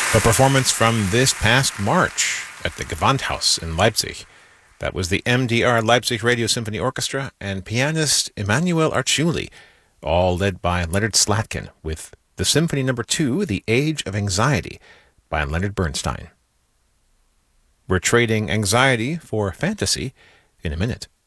A performance from this past March at the Gewandhaus in Leipzig. That was the MDR Leipzig Radio Symphony Orchestra and pianist Emanuel Arciuli, all led by Leonard Slatkin with the Symphony No. 2, The Age of Anxiety, by Leonard Bernstein. We're trading anxiety for fantasy in a minute.